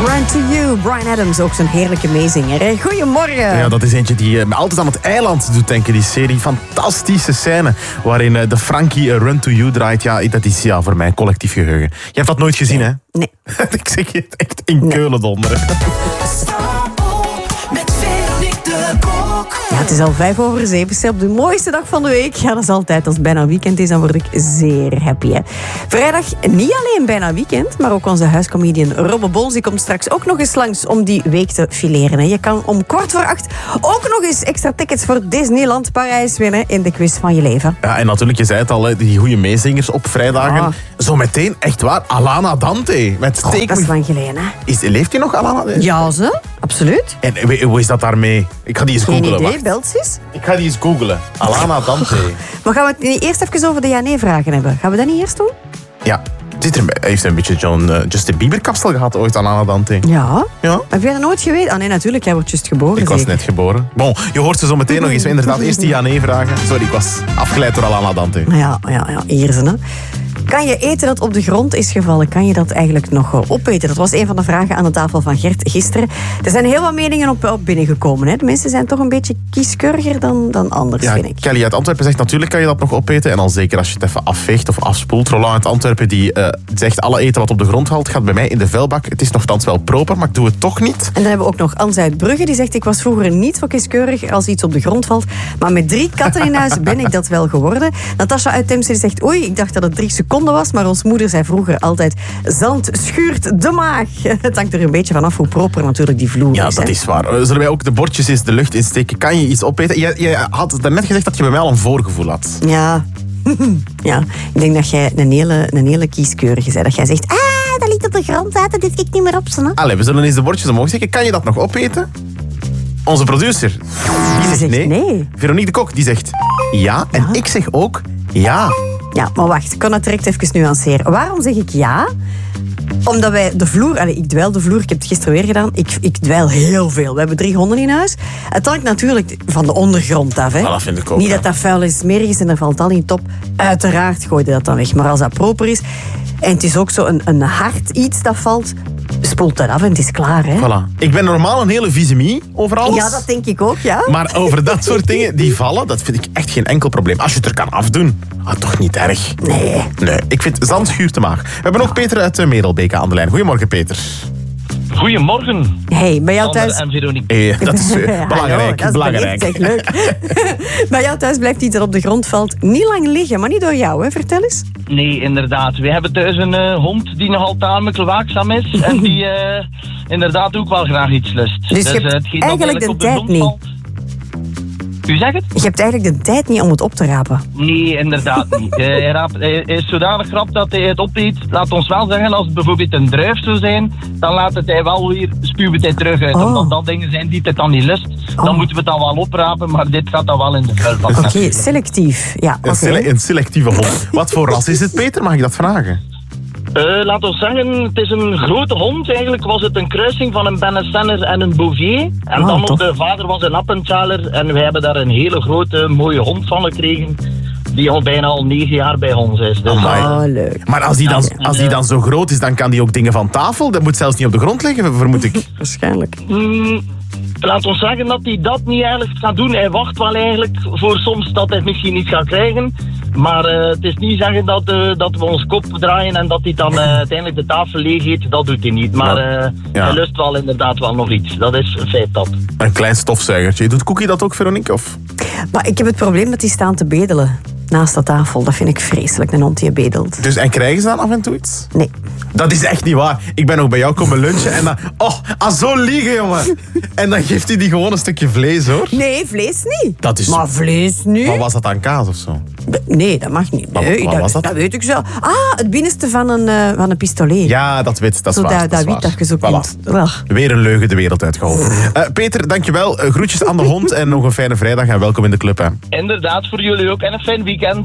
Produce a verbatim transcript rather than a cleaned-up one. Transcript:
Run to You, Bryan Adams, ook zo'n heerlijke meezinger. Goedemorgen. Ja, dat is eentje die uh, altijd aan het eiland doet denken, die serie. Fantastische scène waarin uh, de Frankie uh, Run to You draait. Ja, dat is ja, voor mij collectief geheugen. Je hebt dat nooit gezien, hè? Nee. Ik zeg je het echt in nee. Keulen donderen. Ja, het is al vijf over zeven. Op de mooiste dag van de week. Ja, dat is altijd. Als het bijna weekend is, dan word ik zeer happy. Hè. Vrijdag niet alleen bijna weekend, maar ook onze huiscomedian Robbe Bols. Die komt straks ook nog eens langs om die week te fileren. Hè. Je kan om kwart voor acht ook nog eens extra tickets voor Disneyland Parijs winnen in de quiz van je leven. Ja, en natuurlijk, je zei het al, hè, die goede meezingers op vrijdagen. Oh. Zometeen, echt waar, Alana Dante. Met steek... oh, dat is lang geleden, hè? Is, leeft hij nog, Alana? Ja, ze. Absoluut. En hoe is dat daarmee? Ik ga die eens googlen. Geen idee, Beltjes? Ik ga die eens googlen. Alana Dante. Maar gaan we het niet eerst even over de ja-nee-vragen hebben? Gaan we dat niet eerst doen? Ja. Zit er, hij heeft een beetje John, uh, Justin Bieber-kapsel gehad ooit, Alana Dante. Ja. ja. Heb jij dat nooit geweten? Ah nee, natuurlijk. Jij wordt juist geboren. Ik was zeker. net geboren. Bon, je hoort ze zo meteen nog eens. Inderdaad, eerst die ja-nee-vragen. Sorry, ik was afgeleid door Alana Dante. Ja, ja, ja. Hier zijn, hè. Kan je eten dat op de grond is gevallen? Kan je dat eigenlijk nog opeten? Dat was een van de vragen aan de tafel van Gert gisteren. Er zijn heel wat meningen op, op binnengekomen. Hè. De mensen zijn toch een beetje kieskeuriger dan, dan anders, ja, vind ik. Kelly uit Antwerpen zegt natuurlijk kan je dat nog opeten. En dan zeker als je het even afveegt of afspoelt. Roland uit Antwerpen die uh, zegt alle eten wat op de grond valt gaat bij mij in de vuilbak. Het is nogthans wel proper, maar ik doe het toch niet. En dan hebben we ook nog Ans uit Brugge. Die zegt ik was vroeger niet zo kieskeurig als iets op de grond valt. Maar met drie katten in huis ben ik dat wel geworden. Natasja uit Temse die zegt oei, ik dacht dat het drie seconden was. Maar ons moeder zei vroeger altijd zand schuurt de maag. Het hangt er een beetje vanaf hoe proper natuurlijk die vloer ja, is. Ja, dat hè? is waar. Zullen wij ook de bordjes eens de lucht insteken? Kan je iets opeten? Je, je had daarnet gezegd dat je bij mij al een voorgevoel had. Ja. ja. Ik denk dat jij een hele, een hele kieskeurige bent. Dat jij zegt, ah, dat ligt op de grond, dat dit ik niet meer op. Hè? Allee, we zullen eens de bordjes omhoog steken. Kan je dat nog opeten? Onze producer, die zegt, zegt nee. nee. Veronique de Kok, die zegt ja. En Ja. ik zeg ook ja. Ja, maar wacht, ik kan het direct even nuanceren. Waarom zeg ik ja? Omdat wij de vloer... Allez, ik dweil de vloer, ik heb het gisteren weer gedaan. Ik, ik dweil heel veel. We hebben drie honden in huis. Het hangt natuurlijk van de ondergrond af. Hè. Dat vind ik ook. Niet ja. dat dat vuil is, smerig is en er valt al in top. Uiteraard gooi je dat dan weg. Maar als dat proper is... En het is ook zo een, een hard iets dat valt... Spoelt dat af en het is klaar. Hè. Voilà. Ik ben normaal een hele visemie over alles. Ja, dat denk ik ook, ja. Maar over dat soort dingen die vallen, dat vind ik echt geen enkel probleem. Als je het er kan afdoen, ah, toch niet erg. Nee. Nee, ik vind zand schuurt de maag. We hebben ook Peter uit uh, Merelbeke aan de lijn. Goedemorgen, Peter. Goedemorgen. Hey, bij jou thuis... Sander en Veronique. Hey, dat is uh, belangrijk. Hallo, dat is belangrijk. Zeg, leuk. Bij jou thuis blijft iets dat op de grond valt niet lang liggen, maar niet door jou, hè? Vertel eens. Nee, inderdaad. We hebben thuis een uh, hond die nogal tamelijk waakzaam is. en die uh, inderdaad ook wel graag iets lust. Dus je hebt uh, hetgeen dat eigenlijk de op tijd grond niet. valt- U zegt het? Je hebt eigenlijk de tijd niet om het op te rapen. Nee, inderdaad niet. Uh, hij, raapt, hij is zodanig grap dat hij het opeet. Laat ons wel zeggen, als het bijvoorbeeld een druif zou zijn, dan laat het hij wel weer, spuwt hij terug uit. Oh. Omdat dat dingen zijn die het dan niet lust. Dan Oh. moeten we het dan wel oprapen, maar dit gaat dan wel in de vuilbak. Oké, natuurlijk. selectief. Ja, Een, oké. sele- een selectieve hond. Wat voor ras is het, Peter? Mag ik dat vragen? Uh, laat ons zeggen, het is een grote hond. Eigenlijk was het een kruising van een Bennesenner en een Bouvier. En Oh, dan nog tof. de vader was een Appenthaler. En wij hebben daar een hele grote, mooie hond van gekregen. Die al bijna al negen jaar bij ons is. Dus, Amai. uh, Oh, leuk. Maar als die, dan, Ja, als die dan zo groot is, dan kan die ook dingen van tafel. Dat moet zelfs niet op de grond liggen, vermoed ik. Waarschijnlijk. mm, laat ons zeggen dat hij dat niet eigenlijk gaat doen. Hij wacht wel eigenlijk voor soms dat hij misschien iets gaat krijgen. Maar uh, het is niet zeggen dat, uh, dat we ons kop draaien en dat hij dan uh, uiteindelijk de tafel leeg eet. Dat doet hij niet. Maar uh, Ja. hij lust wel inderdaad wel nog iets. Dat is een feit dat. Een klein stofzuigertje. Doet Cookie dat ook, Veronique? Of? Maar ik heb het probleem dat die staan te bedelen naast de tafel. Dat vind ik vreselijk, een hond die bedelt. Dus, en krijgen ze dan af en toe iets? Nee. Dat is echt niet waar. Ik ben nog bij jou komen lunchen en dan... Oh, ah, zo liegen, jongen. En dan geeft hij die gewoon een stukje vlees, hoor. Nee, vlees niet. Dat is... Maar vlees nu? Wat was dat aan kaas of zo? Nee, dat mag niet. Wat- Nee, wat dat, was dat? dat weet ik zo. Ah, het binnenste van een, uh, van een pistolet. Ja, dat wit, dat is Zo waar. dat, dat is dat wiet waar. dat je zo Voilà. kunt. Wel. Weer een leugen de wereld uitgeholpen. Uh, Peter, dankjewel. Uh, groetjes aan de hond en nog een fijne vrijdag en welkom in de club. Hè. Inderdaad, voor jullie ook. En een fijn weekend.